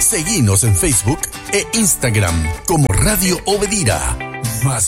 Seguinos en Facebook e Instagram como Radio Obedira. Más